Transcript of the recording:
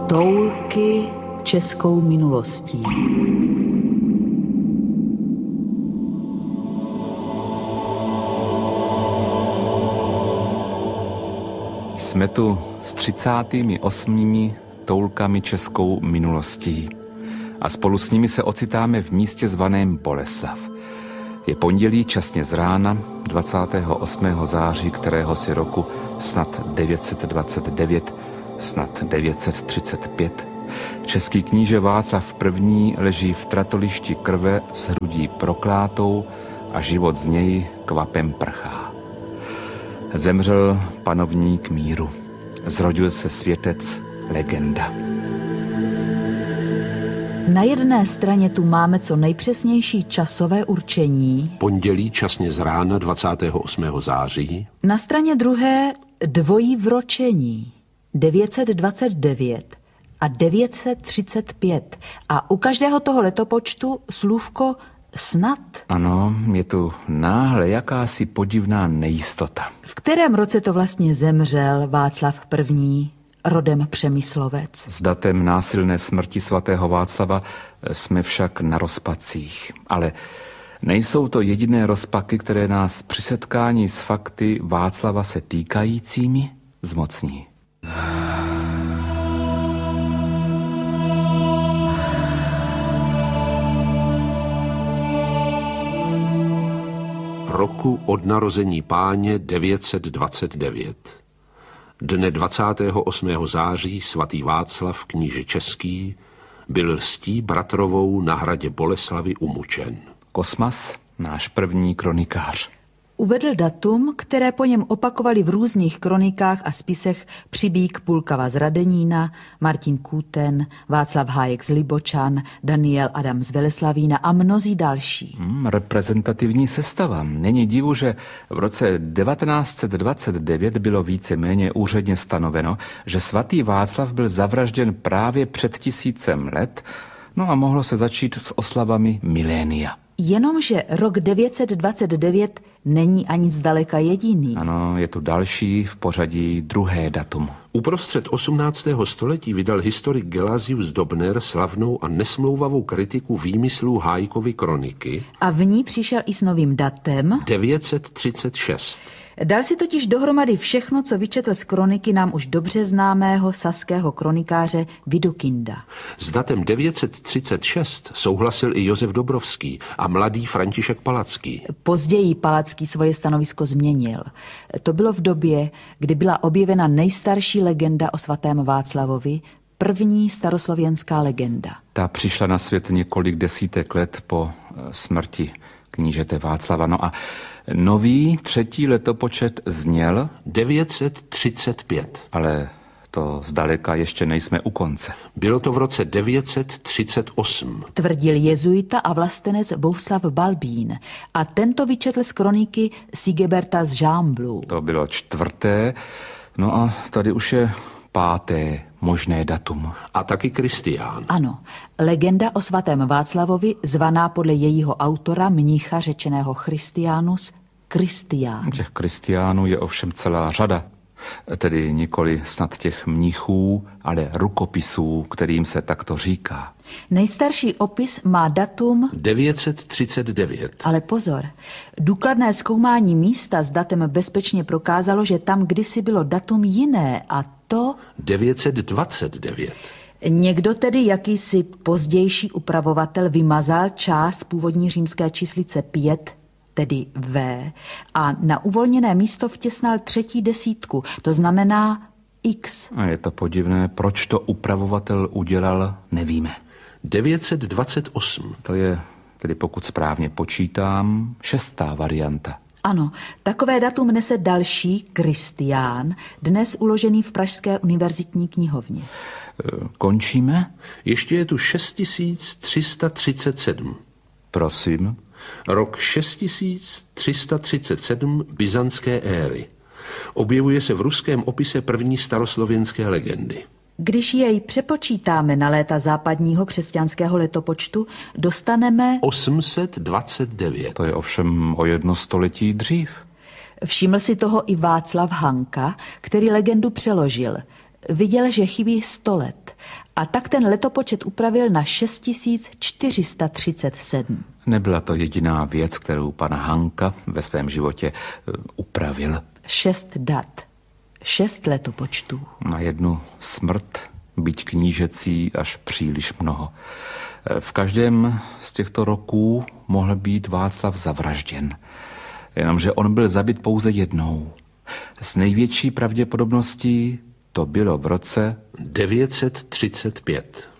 Toulky českou minulostí. Jsme tu s 38. toulkami českou minulostí a spolu s nimi se ocitáme v místě zvaném Boleslav. Je pondělí časně z rána 28. září, kterého si roku snad 929, snad 935. Český kníže Václav I. leží v tratolišti krve s hrudí proklátou a život z něj kvapem prchá. Zemřel panovník míru. Zrodil se světec, legenda. Na jedné straně tu máme co nejpřesnější časové určení. Pondělí časně z rána 28. září. Na straně druhé dvojí vročení. 929 a 935. A u každého toho letopočtu slůvko snad. Ano, je tu náhle jakási podivná nejistota. V kterém roce to vlastně zemřel Václav I., rodem Přemyslovec? S datem násilné smrti svatého Václava jsme však na rozpacích. Ale nejsou to jediné rozpaky, které nás při setkání s fakty Václava se týkajícími zmocní. Roku od narození Páně 929. Dne 28. září svatý Václav, kníže český, byl lstí bratrovou na hradě Boleslavy umučen. Kosmas, náš první kronikář, uvedl datum, které po něm opakovali v různých kronikách a spisech Přibík Pulkava z Radenína, Martin Kůten, Václav Hájek z Libočan, Daniel Adam z Veleslavína a mnozí další. Reprezentativní sestava. Není divu, že v roce 1929 bylo víceméně úředně stanoveno, že svatý Václav byl zavražděn právě před 1000 let, no a mohlo se začít s oslavami milénia. Jenomže rok 929 není ani zdaleka jediný. Ano, je tu další v pořadí druhé datum. Uprostřed 18. století vydal historik Gelasius Dobner slavnou a nesmlouvavou kritiku výmyslů Hájkovy kroniky. A v ní přišel i s novým datem 936. Dal si totiž dohromady všechno, co vyčetl z kroniky nám už dobře známého saského kronikáře Vidukynda. S datem 936 souhlasil i Josef Dobrovský a mladý František Palacký. Později Palacký svoje stanovisko změnil. To bylo v době, kdy byla objevena nejstarší legenda o svatém Václavovi, první staroslověnská legenda. Ta přišla na svět několik desítek let po smrti knížete Václava. No a nový třetí letopočet zněl 935. Ale to zdaleka ještě nejsme u konce. Bylo to v roce 938. Tvrdil jezuita a vlastenec Bohuslav Balbín a tento vyčetl z kroniky Sigeberta z Žámblu. To bylo 4. No a tady už je 5. možné datum. A taky Kristián. Ano, legenda o svatém Václavovi, zvaná podle jejího autora, mnicha řečeného Christianus, Kristián. Těch Kristiánů je ovšem celá řada. Tedy nikoli snad těch mnichů, ale rukopisů, kterým se takto říká. Nejstarší opis má datum 939. Ale pozor, důkladné zkoumání místa s datem bezpečně prokázalo, že tam kdysi bylo datum jiné, a to 929. Někdo tedy, jakýsi pozdější upravovatel, vymazal část původní římské číslice 5, tedy V, a na uvolněné místo vtěsnal 3. desítku, to znamená X. A je to podivné, proč to upravovatel udělal, nevíme. 928. To je, tedy pokud správně počítám, 6. varianta. Ano, takové datum nese další Kristián, dnes uložený v Pražské univerzitní knihovně. Končíme? Ještě je tu 6337. Prosím. Rok 6337 byzantské éry. Objevuje se v ruském opise první staroslověnské legendy. Když jej přepočítáme na léta západního křesťanského letopočtu, dostaneme 829. To je ovšem o 1 století dřív. Všiml si toho i Václav Hanka, který legendu přeložil. viděl, že chybí 100 let a tak ten letopočet upravil na 6437. Nebyla to jediná věc, kterou pan Hanka ve svém životě upravil. 6 dat, 6 letopočtů. Na jednu smrt, byť knížecí, až příliš mnoho. V každém z těchto roků mohl být Václav zavražděn. Jenomže on byl zabit pouze jednou. S největší pravděpodobností to bylo v roce 935.